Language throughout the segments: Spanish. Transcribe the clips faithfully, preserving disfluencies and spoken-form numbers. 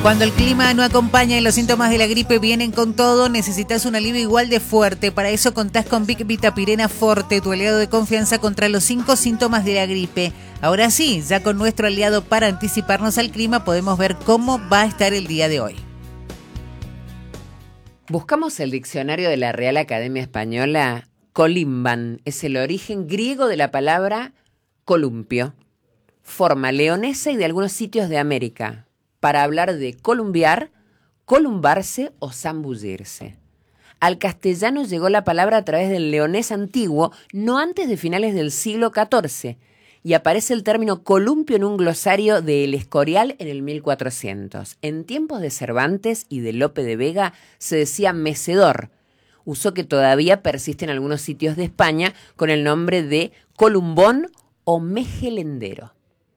Cuando el clima no acompaña y los síntomas de la gripe vienen con todo, necesitas un alivio igual de fuerte. Para eso contás con Vic Vitapirena Forte, tu aliado de confianza contra los cinco síntomas de la gripe. Ahora sí, ya con nuestro aliado para anticiparnos al clima, podemos ver cómo va a estar el día de hoy. Buscamos el diccionario de la Real Academia Española. Colimban es el origen griego de la palabra columpio, forma leonesa y de algunos sitios de América, para hablar de columbiar, columbarse o zambullirse. Al castellano llegó la palabra a través del leonés antiguo, no antes de finales del siglo catorce, y aparece el término columpio en un glosario de El Escorial en el mil cuatrocientos. En tiempos de Cervantes y de Lope de Vega se decía mecedor, uso que todavía persiste en algunos sitios de España con el nombre de columbón o mejelendero.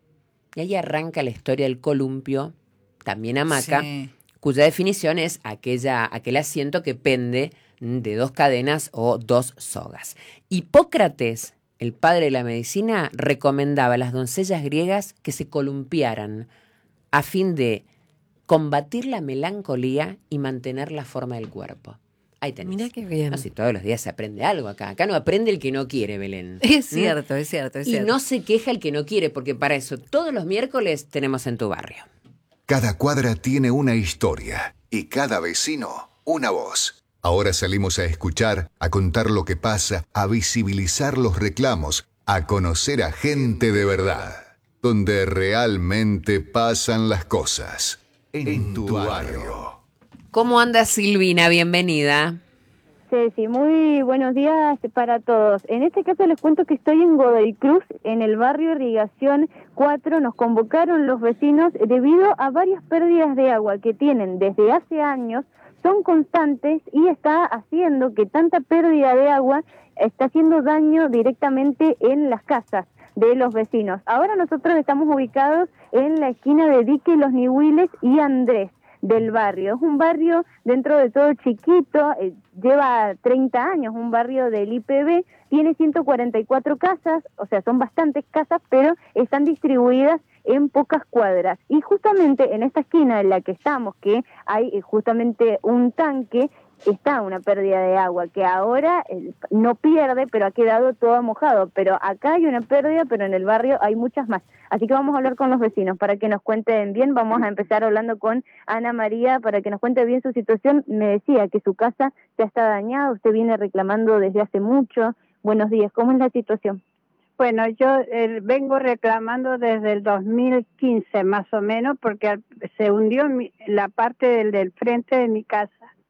Y ahí arranca la historia del columpio, también hamaca, sí, cuya definición es aquella, aquel asiento que pende de dos cadenas o dos sogas. Hipócrates, el padre de la medicina, recomendaba a las doncellas griegas que se columpiaran a fin de combatir la melancolía y mantener la forma del cuerpo. Ahí tenés. Mira qué bien. No, si todos los días se aprende algo acá. Acá no aprende el que no quiere, Belén. Es cierto, ¿Mm? es cierto, es y cierto. Y no se queja el que no quiere, porque para eso todos los miércoles tenemos En tu Barrio. Cada cuadra tiene una historia y cada vecino una voz. Ahora salimos a escuchar, a contar lo que pasa, a visibilizar los reclamos, a conocer a gente de verdad, donde realmente pasan las cosas. En, en tu, tu barrio. barrio. ¿Cómo anda Silvina? Bienvenida. Ceci, muy buenos días para todos. En este caso les cuento que estoy en Godoy Cruz, en el barrio Irrigación cuatro. Nos convocaron los vecinos debido a varias pérdidas de agua que tienen desde hace años, son constantes y está haciendo que tanta pérdida de agua está haciendo daño directamente en las casas de los vecinos. Ahora nosotros estamos ubicados en la esquina de Dique, Los Nihuiles y Andrés del barrio. Es un barrio dentro de todo chiquito, eh, lleva treinta años, un barrio del I P B, tiene ciento cuarenta y cuatro casas, o sea, son bastantes casas, pero están distribuidas en pocas cuadras. Y justamente en esta esquina en la que estamos, que hay eh, justamente un tanque, está una pérdida de agua que ahora eh, no pierde, pero ha quedado todo mojado. Pero acá hay una pérdida, pero en el barrio hay muchas más. Así que vamos a hablar con los vecinos para que nos cuenten bien. Vamos a empezar hablando con Ana María para que nos cuente bien su situación. Me decía que su casa ya está dañada, usted viene reclamando desde hace mucho. Buenos días, ¿cómo es la situación? Bueno, yo eh, vengo reclamando desde el dos mil quince más o menos, porque se hundió mi, la parte del, del frente de mi casa.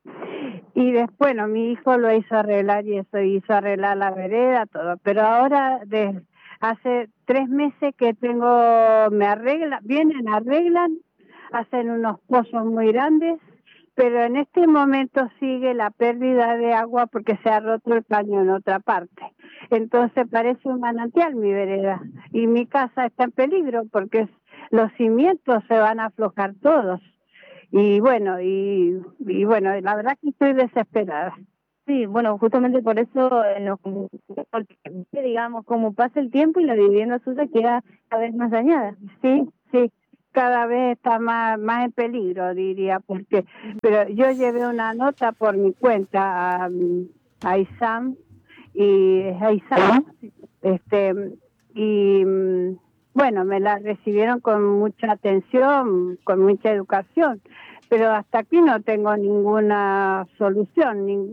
Y después, bueno, mi hijo lo hizo arreglar y eso hizo arreglar la vereda, todo. Pero ahora, de, hace tres meses que tengo, me arreglan, vienen, arreglan, hacen unos pozos muy grandes, pero en este momento sigue la pérdida de agua porque se ha roto el caño en otra parte. Entonces parece un manantial mi vereda y mi casa está en peligro porque los cimientos se van a aflojar todos. Y bueno, y, y bueno, la verdad que estoy desesperada. Sí, bueno, justamente por eso, nos, digamos, como pasa el tiempo y la vivienda suya queda cada vez más dañada. Sí, sí, cada vez está más, más en peligro, diría, porque, pero yo llevé una nota por mi cuenta a, a ISAM, y a ISAM, este, y bueno, me la recibieron con mucha atención, con mucha educación, pero hasta aquí no tengo ninguna solución, ni,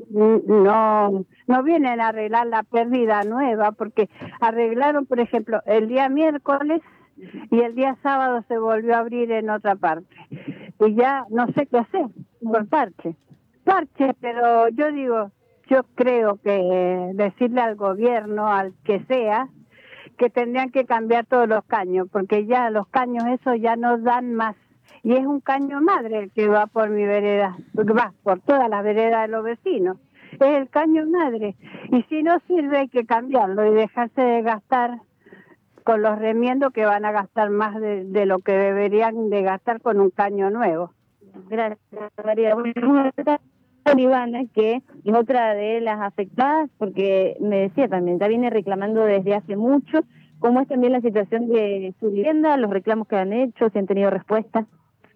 no, no vienen a arreglar la pérdida nueva, porque arreglaron, por ejemplo, el día miércoles y el día sábado se volvió a abrir en otra parte, y ya no sé qué hacer, por parche, parche, pero yo digo, yo creo que decirle al gobierno, al que sea, que tendrían que cambiar todos los caños, porque ya los caños esos ya no dan más. Y es un caño madre el que va por mi vereda, porque va por todas las veredas de los vecinos. Es el caño madre. Y si no sirve hay que cambiarlo y dejarse de gastar con los remiendos que van a gastar más de, de lo que deberían de gastar con un caño nuevo. Gracias, María. Ivana, que es otra de las afectadas, porque me decía también, ya viene reclamando desde hace mucho. ¿Cómo es también la situación de su vivienda, los reclamos que han hecho, si han tenido respuesta?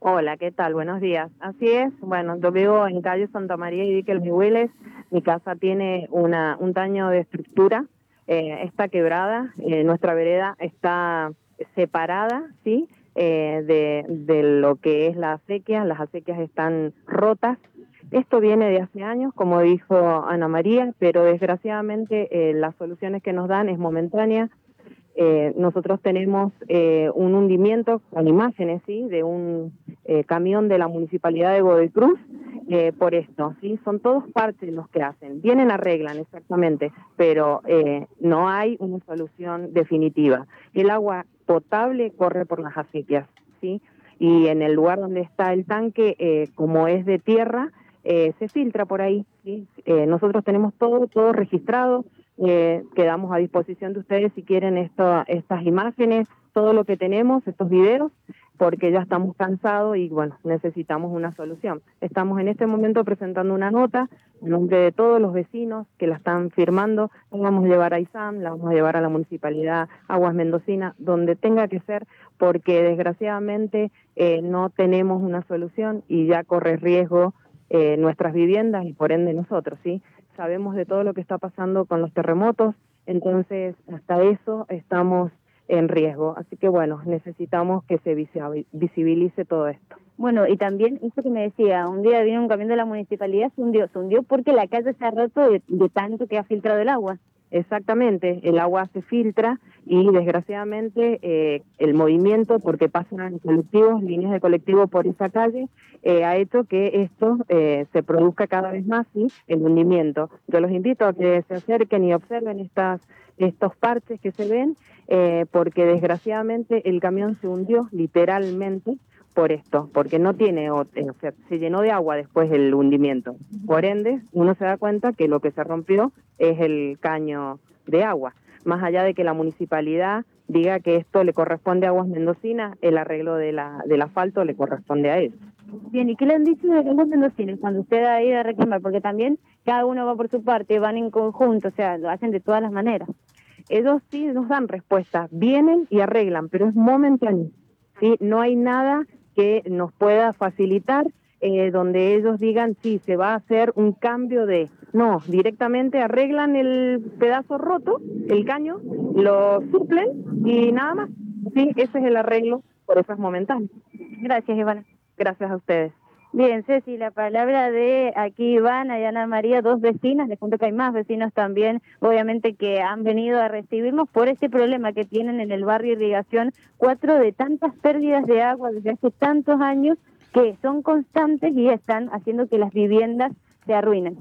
Hola, ¿qué tal? Buenos días. Así es, bueno, yo vivo en calle Santa María y Dique Los Nihueles. Mi casa tiene una, un daño de estructura, eh, está quebrada, eh, nuestra vereda está separada, ¿sí? Eh, de, de lo que es la acequia, las acequias están rotas. Esto viene de hace años, como dijo Ana María, pero desgraciadamente eh, las soluciones que nos dan es momentánea. Eh, nosotros tenemos eh, un hundimiento con imágenes, ¿sí? De un eh, camión de la Municipalidad de Godoy Cruz eh, por esto, ¿sí? Son todos parches los que hacen, vienen, arreglan exactamente, pero eh, no hay una solución definitiva. El agua potable corre por las acequias, ¿sí? Y en el lugar donde está el tanque, eh, como es de tierra, eh, se filtra por ahí, ¿sí? Eh, nosotros tenemos todo, todo registrado. Eh, quedamos a disposición de ustedes si quieren esto, estas imágenes, todo lo que tenemos, estos videos, porque ya estamos cansados y bueno, necesitamos una solución. Estamos en este momento presentando una nota en nombre de todos los vecinos que la están firmando. La vamos a llevar a ISAM, la vamos a llevar a la Municipalidad Aguas Mendocina, donde tenga que ser, porque desgraciadamente eh, no tenemos una solución y ya corre riesgo eh, nuestras viviendas y por ende nosotros, ¿sí? Sabemos de todo lo que está pasando con los terremotos, entonces hasta eso estamos en riesgo. Así que bueno, necesitamos que se visibilice todo esto. Bueno, y también eso que me decía, un día vino un camión de la municipalidad, se hundió, se hundió porque la calle se ha roto de, de tanto que ha filtrado el agua. Exactamente, el agua se filtra y desgraciadamente eh, el movimiento, porque pasan colectivos, líneas de colectivo por esa calle, eh, ha hecho que esto eh, se produzca cada vez más, ¿sí? El hundimiento. Yo los invito a que se acerquen y observen estas estos parches que se ven, eh, porque desgraciadamente el camión se hundió literalmente por esto, porque no tiene, o sea, se llenó de agua después del hundimiento. Por ende, uno se da cuenta que lo que se rompió es el caño de agua. Más allá de que la municipalidad diga que esto le corresponde a Aguas Mendocinas, el arreglo de la, del asfalto le corresponde a ellos. Bien, ¿y qué le han dicho de Aguas Mendocinas cuando usted ha ido a reclamar? Porque también cada uno va por su parte, van en conjunto, o sea, lo hacen de todas las maneras. Ellos sí nos dan respuesta, vienen y arreglan, pero es momentáneo, ¿sí? No hay nada que nos pueda facilitar eh, donde ellos digan, sí, se va a hacer un cambio de... No, directamente arreglan el pedazo roto, el caño, lo suplen y nada más. Sí, ese es el arreglo, por eso es momentáneo. Gracias, Ivana. Gracias a ustedes. Bien, Ceci, la palabra de aquí Ivana y Ana María, dos vecinas, les cuento que hay más vecinos también, obviamente que han venido a recibirnos por este problema que tienen en el barrio Irrigación cuatro, de tantas pérdidas de agua desde hace tantos años que son constantes y están haciendo que las viviendas se arruinen.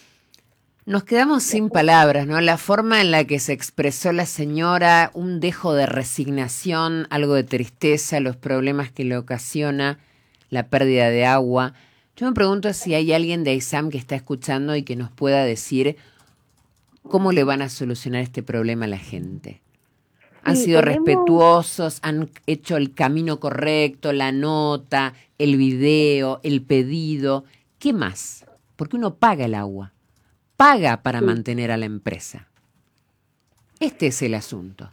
Nos quedamos sin palabras, ¿no? La forma en la que se expresó la señora, un dejo de resignación, algo de tristeza, los problemas que le ocasiona la pérdida de agua. Yo me pregunto si hay alguien de ISAM que está escuchando y que nos pueda decir cómo le van a solucionar este problema a la gente. Han Sí, sido tenemos- respetuosos, han hecho el camino correcto, la nota, el video, el pedido. ¿Qué más? Porque uno paga el agua, paga para Sí. mantener a la empresa. Este es el asunto.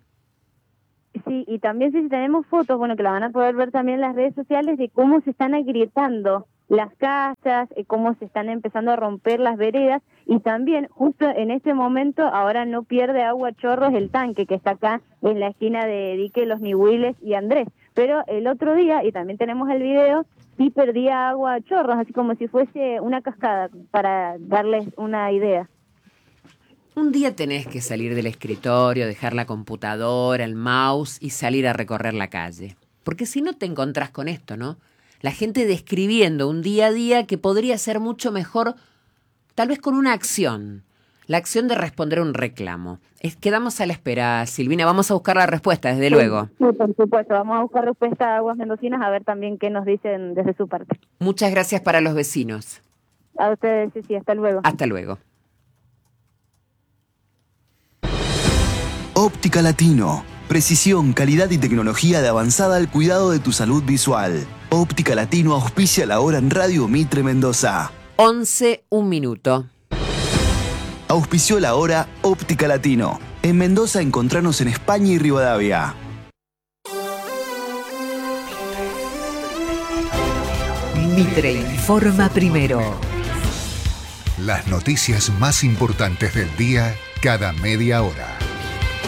Sí, y también si tenemos fotos, bueno, que la van a poder ver también en las redes sociales, de cómo se están agrietando las casas, eh, cómo se están empezando a romper las veredas, y también justo en este momento ahora no pierde agua a chorros el tanque que está acá en la esquina de Dique Los Nihuiles y Andrés, pero el otro día, y también tenemos el video, sí perdía agua a chorros, así como si fuese una cascada, para darles una idea. Un día tenés que salir del escritorio, dejar la computadora, el mouse y salir a recorrer la calle. Porque si no te encontrás con esto, ¿no? La gente describiendo un día a día que podría ser mucho mejor, tal vez con una acción. La acción de responder a un reclamo. Es, quedamos a la espera, Silvina, vamos a buscar la respuesta, desde luego. Sí, por supuesto, vamos a buscar respuesta a Aguas Mendocinas, a ver también qué nos dicen desde su parte. Muchas gracias para los vecinos. A ustedes, sí, sí, hasta luego. Hasta luego. Óptica Latino. Precisión, calidad y tecnología de avanzada al cuidado de tu salud visual. Óptica Latino auspicia la hora en Radio Mitre Mendoza. once, un minuto. Auspició la hora Óptica Latino. En Mendoza encontranos en España y Rivadavia. Mitre informa primero. Las noticias más importantes del día cada media hora.